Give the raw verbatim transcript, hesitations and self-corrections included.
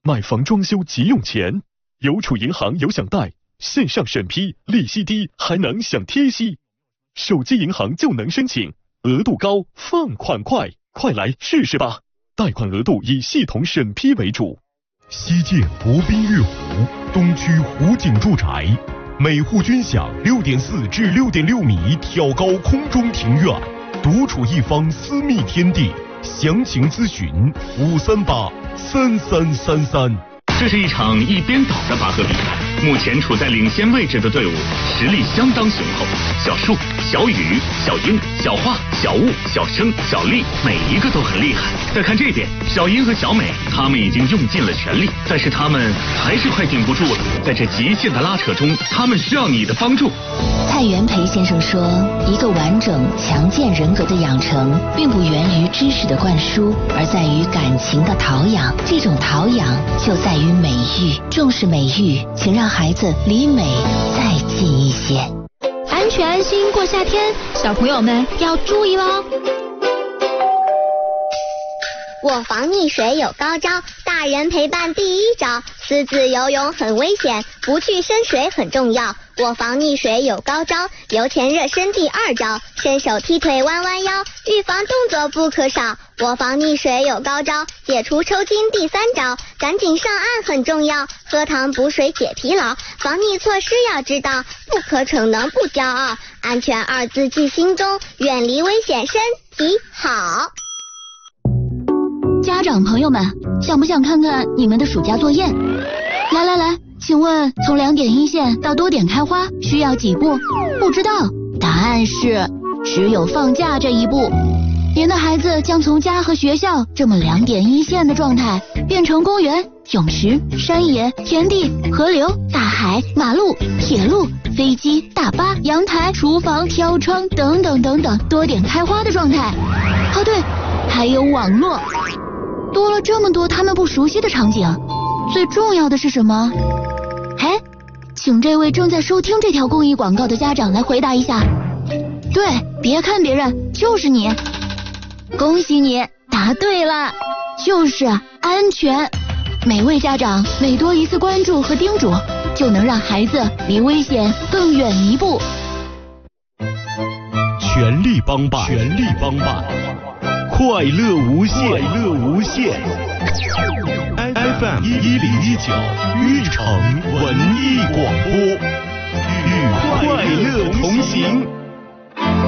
买房装修急用钱，邮储银行有享贷，线上审批，利息低，还能享贴息。手机银行就能申请，额度高，放款快，快来试试吧！贷款额度以系统审批为主。 西建国宾悦湖东区湖景住宅，每户均享六点四至六点六米挑高空中庭院，独处一方私密天地。详情咨询五三八三三三三。 这是一场一边倒的拔河比赛，目前处在领先位置的队伍实力相当雄厚。小树、小雨、小英、小花、小雾、小生、小丽，每一个都很厉害。再看这边，小英和小美，他们已经用尽了全力，但是他们还是快顶不住了。在这极限的拉扯中，他们需要你的帮助。 蔡元培先生说，一个完整强健人格的养成，并不源于知识的灌输，而在于感情的陶养。这种陶养就在于美育，重视美育，请让孩子离美再近一些。 安全安心过夏天，小朋友们要注意喽。 我防溺水有高招，大人陪伴第一招。私自游泳很危险，不去深水很重要。我防溺水有高招，游前热身第二招，伸手踢腿弯弯腰，预防动作不可少。我防溺水有高招，解除抽筋第三招，赶紧上岸很重要，喝糖补水解疲劳。防溺措施要知道，不可逞能不骄傲，安全二字记心中，远离危险身体好。 家长朋友们，想不想看看你们的暑假作业？来来来，请问从两点一线到多点开花需要几步？不知道，答案是只有放假这一步。您的孩子将从家和学校这么两点一线的状态，变成公园、泳池、山野、田地、河流、大海、马路、铁路、飞机、大巴、阳台、厨房、飘窗等等等等多点开花的状态。哦对，还有网络。多了这么多他们不熟悉的场景，最重要的是什么？哎，请这位正在收听这条公益广告的家长来回答一下。对，别看别人，就是你。恭喜你，答对了，就是安全。每位家长每多一次关注和叮嘱，就能让孩子离危险更远一步。 全力帮办，全力帮办，快乐无限，快乐无限。F M 一零一九玉城文艺广播，与快乐同行。